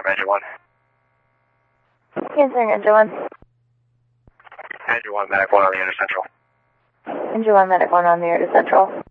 Engine 1. Answering Engine 1. Engine 1, Medic 1 on the Air to Central. Engine 1, Medic 1 on the air to Central.